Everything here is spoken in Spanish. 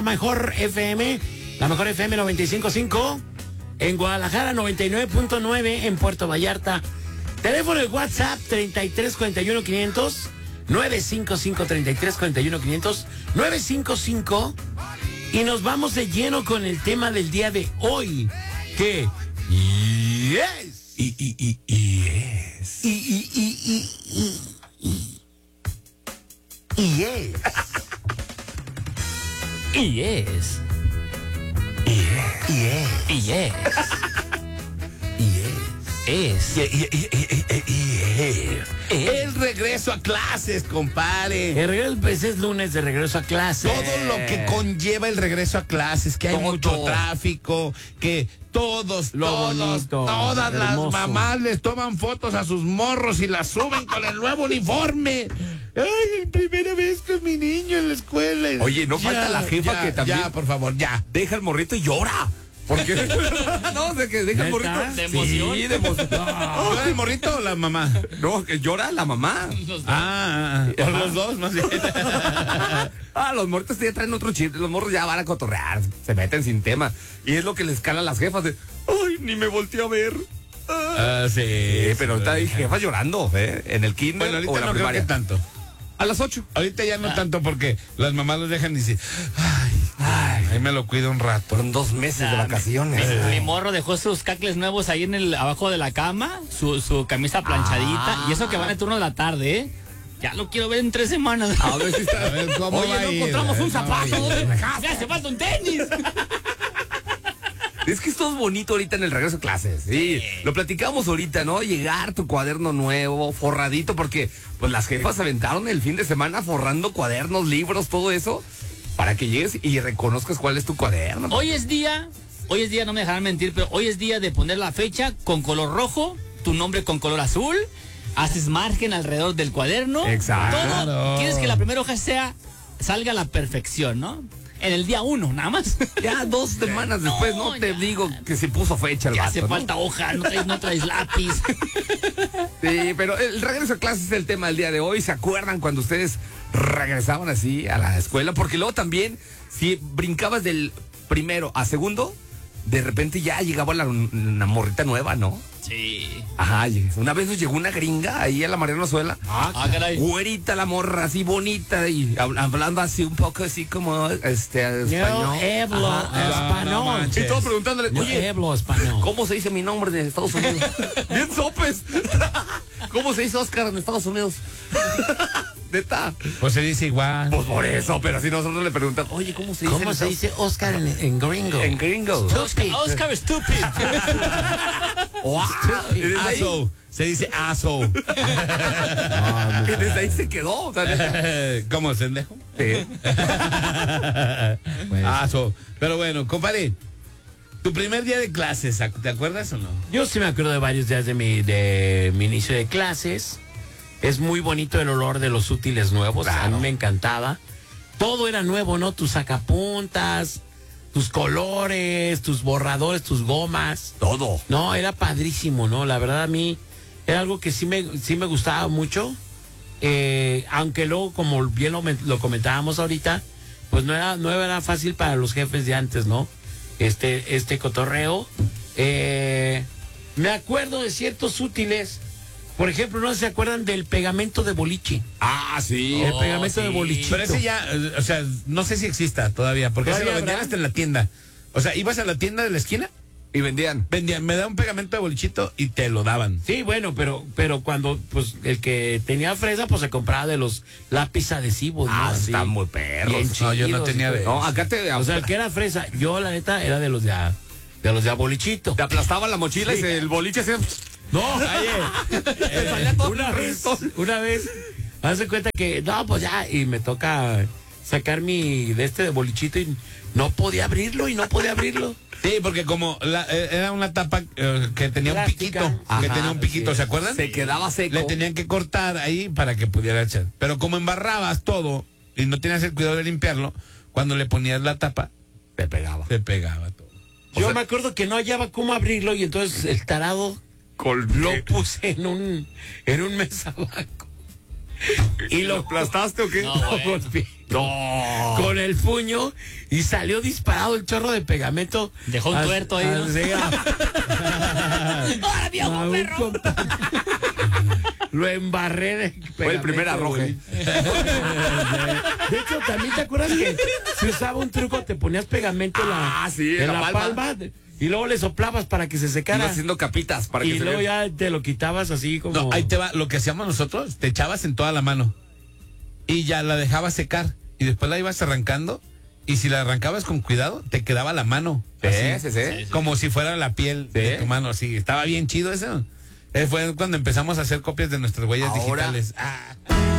Mejor FM, la mejor FM 95.5, en Guadalajara 99.9, en Puerto Vallarta. Teléfono de WhatsApp 3341-500, 955-3341-500, 955. Y nos vamos de lleno con el tema del día de hoy, que yes. Yes. Yes. Yes. Yes. Es. El regreso a clases, compadre. El regreso, pues, es lunes de regreso a clase. Todo lo que conlleva el regreso a clases, que hay Todo. mucho tráfico, que todas bonito, las hermoso. mamás les toman fotos a sus morros y las suben con el nuevo uniforme. Ay, primera vez con mi niño en la escuela. Oye, no falta la jefa que también. Ya, por favor, ya. Deja el morrito y llora. ¿Por qué? No, o sea, que deja el ¿Neta? morrito. ¿De emoción? Sí, de emoción. ¿Llora el morrito o la mamá? No, que llora la mamá. O los dos, más bien. Los morritos ya traen otro chiste. Los morros ya van a cotorrear. Se meten sin tema. Y es lo que les cala a las jefas de, ay, ni me volteé a ver. Sí, Sí, pero ahorita hay jefas llorando, en el kinder Bueno, o en ahorita la no creo primaria. que tanto. A las 8. Ahorita ya no tanto porque las mamás los dejan y dicen, ahí me lo cuido un rato. Fueron 2 meses de vacaciones. Mi morro dejó sus cacles nuevos ahí abajo de la cama, su camisa planchadita, y eso que va en el turno de la tarde, ¿eh? Ya lo quiero ver en 3 semanas. A ver si está. A ver, ¿cómo Oye, va a no ir? encontramos un ¿Cómo va a zapato. ir? ¿Dónde dejaste? Ya hace falta un tenis. Es que esto es bonito ahorita en el regreso a clases. Sí, lo platicamos ahorita, ¿no? Llegar tu cuaderno nuevo, forradito, porque pues las jefas se aventaron el fin de semana forrando cuadernos, libros, todo eso, para que llegues y reconozcas cuál es tu cuaderno. Hoy es día, no me dejarán mentir, pero hoy es día de poner la fecha con color rojo, tu nombre con color azul, haces margen alrededor del cuaderno. Exacto. Todo, quieres que la primera hoja salga a la perfección, ¿no? En el día 1, nada más. Ya 2 semanas después, no te ya. digo que se puso fecha el Ya vato, hace ¿no? falta hoja, no traes lápiz. Sí, pero el regreso a clases es el tema del día de hoy. ¿Se acuerdan cuando ustedes regresaban así a la escuela? Porque luego también, si brincabas del primero a segundo, de repente ya llegaba una morrita nueva, ¿no? Sí. Ajá, una vez nos llegó una gringa ahí a la Mariano Azuela. Caray. Güerita la morra, así bonita, y hablando así un poco así como español. Yo hablo no español. manches. Y todos preguntándole, Yo oye, hablo español. ¿cómo se dice mi nombre en Estados Unidos? Bien sopes. ¿Cómo se dice Oscar en Estados Unidos? Neta. Pues se dice igual. Pues por eso, pero si nosotros le preguntamos, oye, ¿cómo se dice? ¿Cómo en se Estados- dice Oscar en gringo? En gringo. Oscar Stupid. Wow. Y desde ahí- Aso. Se dice aso. y desde ahí se quedó. O sea, neta. ¿Cómo, sendejo? Sí. Aso. Pero bueno, compadre, tu primer día de clases, ¿te acuerdas o no? Yo sí me acuerdo de varios días de mi inicio de clases. Es muy bonito el olor de los útiles nuevos. A mí me encantaba. Todo era nuevo, ¿no? Tus sacapuntas, tus colores, tus borradores, tus gomas. Todo. No, era padrísimo, ¿no? La verdad a mí era algo que sí me gustaba mucho. Aunque luego, como bien lo comentábamos ahorita, pues no era fácil para los jefes de antes, ¿no? Este cotorreo. Me acuerdo de ciertos útiles. Por ejemplo, ¿no se acuerdan del pegamento de boliche? Ah, sí. El pegamento de bolichito. Pero ese ya, o sea, no sé si exista todavía, porque ese ¿Todavía lo vendían habrá? hasta en la tienda. O sea, ibas a la tienda de la esquina, Y vendían. me da un pegamento de bolichito y te lo daban. Sí, bueno, pero cuando pues el que tenía fresa, pues se compraba de los lápiz adhesivos, ¿no? Ah, Así. están muy perros. Bien No, yo no chidos, tenía de- No, acá te, O sea, el que era fresa, yo la neta era de los de bolichito. te aplastaba la mochila y el boliche se... No, oye, salía todo una el vez, resto. hace cuenta que, no, pues ya, y me toca sacar mi de bolichito y no podía abrirlo. Sí, porque como era una tapa que tenía Plástica. un piquito, Ajá, que tenía un piquito, sí. ¿se acuerdan? Se quedaba seco. Le tenían que cortar ahí para que pudiera echar. Pero como embarrabas todo y no tenías el cuidado de limpiarlo, cuando le ponías la tapa, Te pegaba. se pegaba todo. Yo me acuerdo que no hallaba cómo abrirlo y entonces el tarado lo puse en un mesabanco. Y lo aplastaste o qué? No, bueno. No. con el puño y salió disparado el chorro de pegamento. Dejó un tuerto ahí, ¿no? ¡Ahora, viejo perro! Lo embarré de Fue el primer pegamento, arroje. güey. De hecho, también te acuerdas que se usaba un truco, te ponías pegamento sí, en la palma y luego le soplabas para que se secara. Ibas haciendo capitas para que Y se luego vea. ya te lo quitabas así como... No, ahí te va. Lo que hacíamos nosotros, te echabas en toda la mano y ya la dejabas secar y después la ibas arrancando y si la arrancabas con cuidado, te quedaba la mano. Así, Sí. como si fuera la piel de tu mano. Así, estaba bien chido eso. Fue cuando empezamos a hacer copias de nuestras huellas Ahora, digitales.